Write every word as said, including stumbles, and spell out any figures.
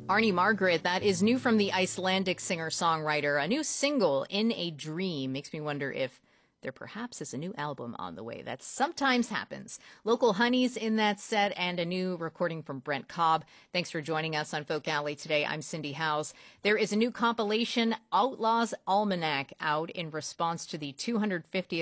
Arnie Margaret, that is new from the Icelandic singer-songwriter. A new single, In a Dream, makes me wonder if there perhaps is a new album on the way. That sometimes happens. Local honeys in that set and a new recording from Brent Cobb. Thanks for joining us on Folk Alley today. I'm Cindy Howes. There is a new compilation, Outlaws Almanac, out in response to the two hundred fiftieth